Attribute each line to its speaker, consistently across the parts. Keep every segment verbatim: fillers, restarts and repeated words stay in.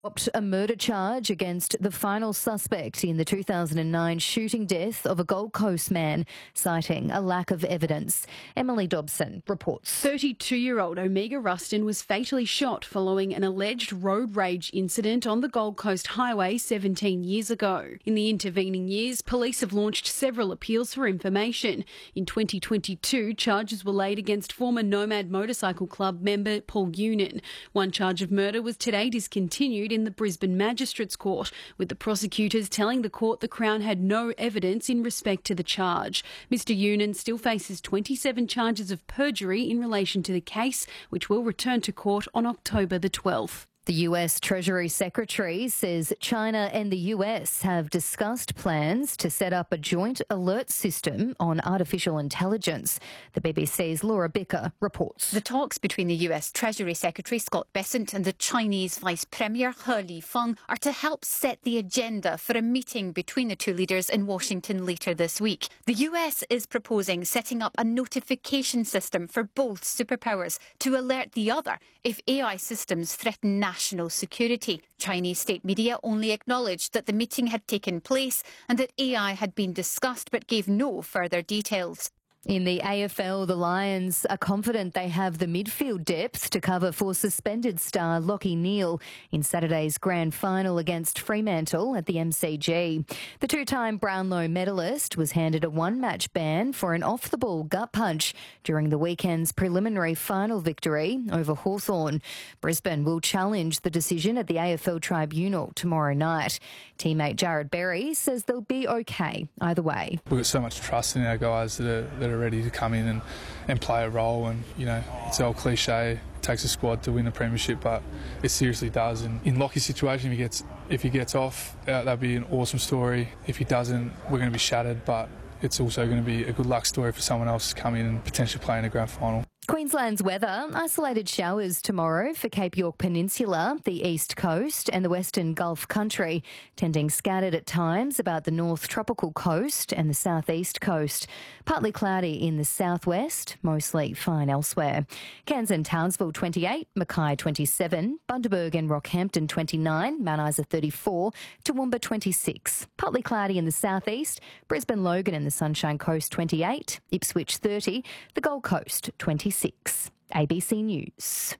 Speaker 1: Dropped a murder charge against the final suspect in the two thousand nine shooting death of a Gold Coast man, citing a lack of evidence. Emily Dobson reports.
Speaker 2: thirty-two-year-old Omega Rustin was fatally shot following an alleged road rage incident on the Gold Coast Highway seventeen years ago. In the intervening years, police have launched several appeals for information. In twenty twenty-two, charges were laid against former Nomad Motorcycle Club member Paul Unan. One charge of murder was today discontinued in the Brisbane Magistrates Court, with the prosecutors telling the court the Crown had no evidence in respect to the charge. Mister Unan still faces twenty-seven charges of perjury in relation to the case, which will return to court on October the twelfth.
Speaker 1: The U S Treasury Secretary says China and the U S have discussed plans to set up a joint alert system on artificial intelligence. The B B C's Laura Bicker reports.
Speaker 3: The talks between the U S Treasury Secretary Scott Bessent and the Chinese Vice Premier He Lifeng are to help set the agenda for a meeting between the two leaders in Washington later this week. The U S is proposing setting up a notification system for both superpowers to alert the other if A I systems threaten national national security. Chinese state media only acknowledged that the meeting had taken place and that A I had been discussed but gave no further details.
Speaker 1: In the A F L, the Lions are confident they have the midfield depth to cover for suspended star Lachie Neale in Saturday's grand final against Fremantle at the M C G. The two-time Brownlow medalist was handed a one-match ban for an off-the-ball gut punch during the weekend's preliminary final victory over Hawthorn. Brisbane will challenge the decision at the A F L Tribunal tomorrow night. Teammate Jared Berry says they'll be okay either way.
Speaker 4: We've got so much trust in our guys that are, that are ready to come in and, and play a role, and you know, it's the old cliche, it takes a squad to win a premiership, but it seriously does. And in Lockie's situation, if he gets if he gets off, uh, that'd be an awesome story. If he doesn't, we're going to be shattered, but it's also going to be a good luck story for someone else to come in and potentially play in a grand final.
Speaker 1: Queensland's weather, isolated showers tomorrow for Cape York Peninsula, the east coast and the western Gulf country, tending scattered at times about the north tropical coast and the southeast coast. Partly cloudy in the southwest, mostly fine elsewhere. Cairns and Townsville twenty-eight, Mackay twenty-seven, Bundaberg and Rockhampton twenty-nine, Mount Isa thirty-four, Toowoomba twenty-six. Partly cloudy in the southeast, Brisbane, Logan and the Sunshine Coast twenty-eight, Ipswich thirty, the Gold Coast twenty-six. A B C News.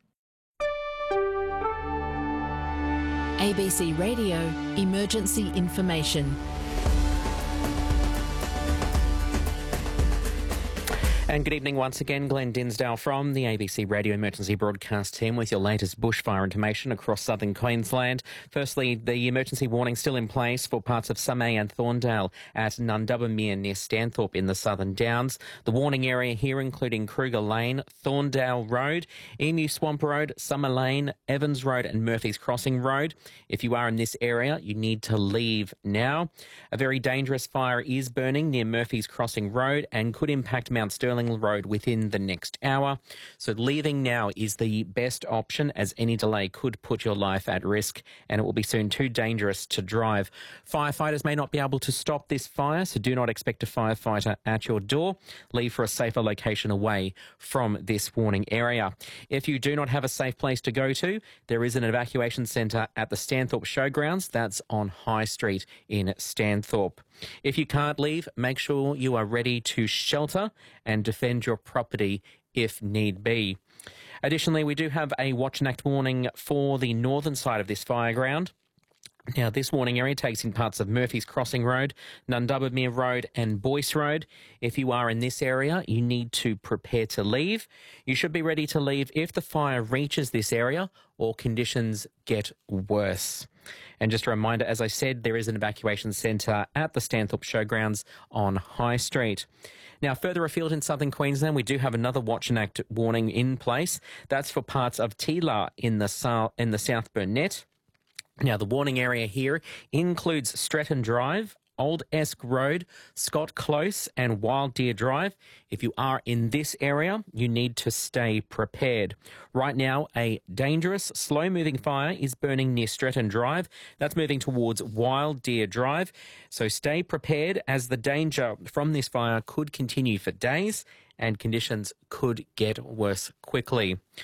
Speaker 5: A B C Radio Emergency Information.
Speaker 6: And good evening once again, Glenn Dinsdale from the A B C Radio Emergency Broadcast team with your latest bushfire information across southern Queensland. Firstly, the emergency warning still in place for parts of Sumay and Thorndale at Nundubbermere near Stanthorpe in the Southern Downs. The warning area here including Kruger Lane, Thorndale Road, Emu Swamp Road, Summer Lane, Evans Road and Murphy's Crossing Road. If you are in this area, you need to leave now. A very dangerous fire is burning near Murphy's Crossing Road and could impact Mount Sterling Road within the next hour. So leaving now is the best option, as any delay could put your life at risk and it will be soon too dangerous to drive. Firefighters may not be able to stop this fire, so do not expect a firefighter at your door. Leave for a safer location away from this warning area. If you do not have a safe place to go to, there is an evacuation centre at the Stanthorpe Showgrounds. That's on High Street in Stanthorpe. If you can't leave, make sure you are ready to shelter and defend your property if need be. Additionally, we do have a watch and act warning for the northern side of this fire ground. Now, this warning area takes in parts of Murphy's Crossing Road, Nundubbermere Road and Boyce Road. If you are in this area, you need to prepare to leave. You should be ready to leave if the fire reaches this area or conditions get worse. And just a reminder, as I said, there is an evacuation centre at the Stanthorpe Showgrounds on High Street. Now, further afield in southern Queensland, we do have another watch and act warning in place. That's for parts of Teela in the, South, in the South Burnett. Now, the warning area here includes Stretton Drive, Old Esk Road, Scott Close and Wild Deer Drive. If you are in this area, you need to stay prepared. Right now, a dangerous, slow-moving fire is burning near Stretton Drive. That's moving towards Wild Deer Drive. So stay prepared, as the danger from this fire could continue for days and conditions could get worse quickly.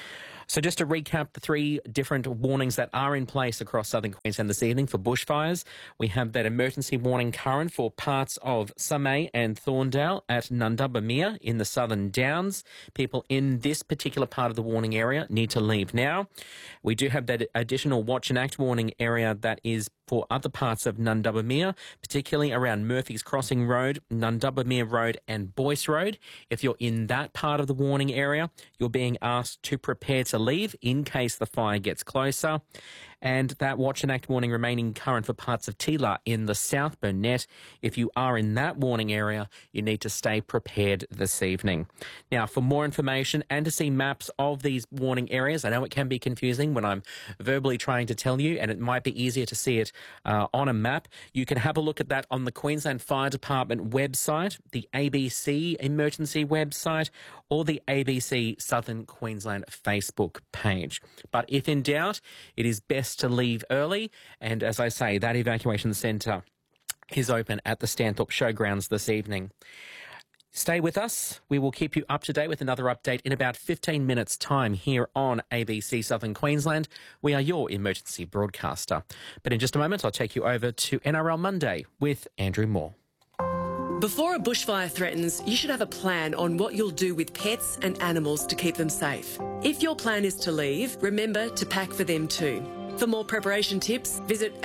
Speaker 6: So just to recap the three different warnings that are in place across southern Queensland this evening for bushfires, we have that emergency warning current for parts of Sumay and Thorndale at Nundubbamere in the Southern Downs. People in this particular part of the warning area need to leave now. We do have that additional watch and act warning area that is for other parts of Nundubbamere, particularly around Murphy's Crossing Road, Nundubbamere Road and Boyce Road. If you're in that part of the warning area, you're being asked to prepare to leave in case the fire gets closer. And that watch and act warning remaining current for parts of Tila in the South Burnett. If you are in that warning area, you need to stay prepared this evening. Now, for more information and to see maps of these warning areas, I know it can be confusing when I'm verbally trying to tell you, and it might be easier to see it uh, on a map. You can have a look at that on the Queensland Fire Department website, the A B C Emergency website, or the A B C Southern Queensland Facebook page. But if in doubt, it is best to leave early. And as I say, that evacuation centre is open at the Stanthorpe Showgrounds this evening. Stay with us. We will keep you up to date with another update in about fifteen minutes' time here on A B C Southern Queensland. We are your emergency broadcaster. But in just a moment, I'll take you over to N R L Monday with Andrew Moore.
Speaker 7: Before a bushfire threatens, you should have a plan on what you'll do with pets and animals to keep them safe. If your plan is to leave, remember to pack for them too. For more preparation tips, visit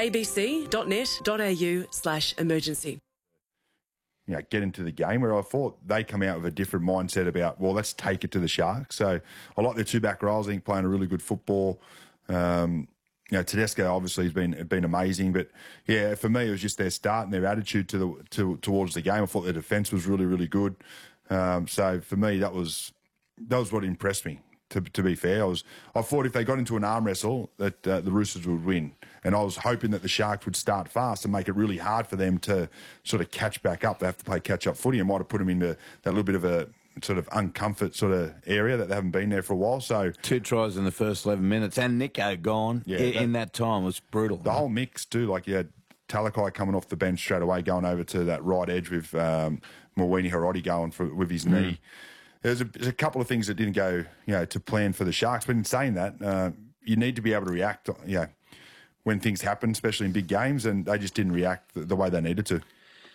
Speaker 7: abc.net.au slash emergency.
Speaker 8: You know, get into the game, where I thought they come out with a different mindset about, well, let's take it to the Sharks. So I like their two back rows. I think playing a really good football. Um, you know, Tedesco obviously has been been amazing, but yeah, for me it was just their start and their attitude to the to towards the game. I thought their defence was really really good. Um, so for me, that was that was what impressed me. To, to be fair, I was I thought if they got into an arm wrestle that uh, the Roosters would win, and I was hoping that the Sharks would start fast and make it really hard for them to sort of catch back up. They have to play catch-up footy, and might have put them into that little bit of a sort of uncomfort sort of area that they haven't been there for a while. So
Speaker 9: two tries in the first eleven minutes, and Nico gone yeah, in, that, in that time was brutal.
Speaker 8: The whole mix too, like you had Talakai coming off the bench straight away, going over to that right edge with um, Mawini Harodi going for, with his mm. knee. There's a, there's a couple of things that didn't go, you know, to plan for the Sharks. But in saying that, uh, you need to be able to react, you know, when things happen, especially in big games, and they just didn't react the, the way they needed to.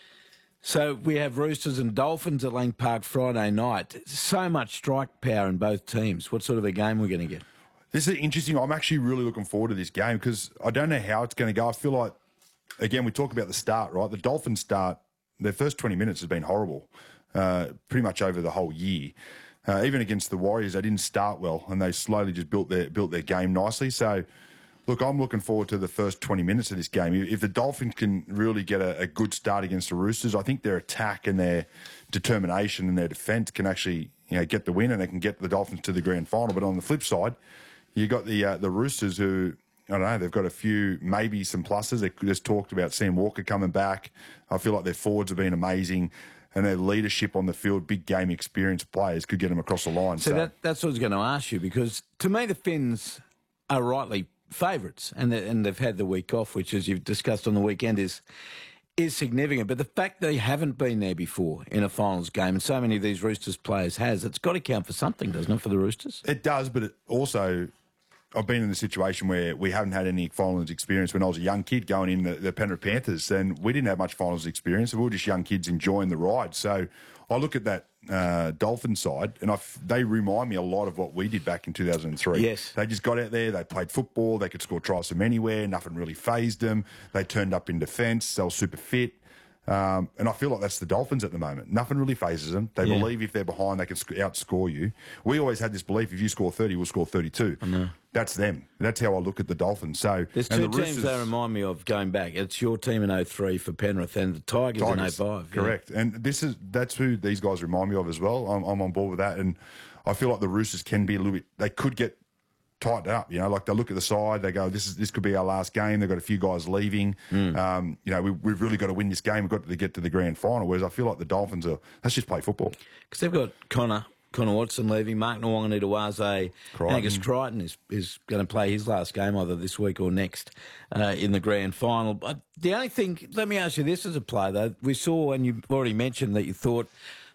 Speaker 9: So we have Roosters and Dolphins at Lang Park Friday night. So much strike power in both teams. What sort of a game we're going to get?
Speaker 8: This is interesting. I'm actually really looking forward to this game because I don't know how it's going to go. I feel like, again, we talk about the start, right? The Dolphins start, their first twenty minutes has been horrible. Uh, pretty much over the whole year. Uh, even against the Warriors, they didn't start well, and they slowly just built their built their game nicely. So, look, I'm looking forward to the first twenty minutes of this game. If the Dolphins can really get a, a good start against the Roosters, I think their attack and their determination and their defence can actually, you know, get the win, and they can get the Dolphins to the grand final. But on the flip side, you got the uh, the Roosters who, I don't know, they've got a few, maybe some pluses. They just talked about Sam Walker coming back. I feel like their forwards have been amazing. And their leadership on the field, big game experience players could get them across the line.
Speaker 9: So, so. That, that's what I was going to ask you, because to me the Finns are rightly favourites, and, and they've had the week off, which, as you've discussed on the weekend, is is significant. But the fact they haven't been there before in a finals game, and so many of these Roosters players has, it's got to count for something, doesn't it, for the Roosters?
Speaker 8: It does, but it also... I've been in the situation where we haven't had any finals experience. When I was a young kid going in the, the Penrith Panthers, and we didn't have much finals experience. We were just young kids enjoying the ride. So I look at that uh, Dolphin side, and I, they remind me a lot of what we did back in two thousand three.
Speaker 9: Yes.
Speaker 8: They just got out there, they played football, they could score tries from anywhere, nothing really fazed them. They turned up in defence, they were super fit. Um, and I feel like that's the Dolphins at the moment. Nothing really phases them. They yeah. believe if they're behind, they can sc- outscore you. We always had this belief, if you score thirty, we'll score thirty-two.
Speaker 9: I know.
Speaker 8: That's them. That's how I look at the Dolphins. So
Speaker 9: there's two the teams they remind me of going back. It's your team in oh three for Penrith and the Tigers, Tigers in oh five.
Speaker 8: Correct.
Speaker 9: Yeah.
Speaker 8: And this is that's who these guys remind me of as well. I'm, I'm on board with that. And I feel like the Roosters can be a little bit, they could get tightened up, you know, like they look at the side, they go, this is this could be our last game. They've got a few guys leaving. Mm. Um, you know, we, we've really got to win this game. We've got to get to the grand final. Whereas I feel like the Dolphins are, let's just play football.
Speaker 9: Because they've got Connor, Connor Watson leaving, Mark Nwonganitawaze, Angus Crichton is, is going to play his last game either this week or next uh, in the grand final. But the only thing, let me ask you this as a player, though. We saw, and you already mentioned that you thought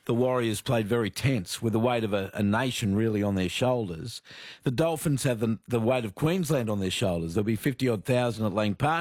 Speaker 9: the Warriors played very tense with the weight of a, a nation really on their shoulders. The Dolphins have the, the weight of Queensland on their shoulders. There'll be fifty-odd thousand at Lang Park.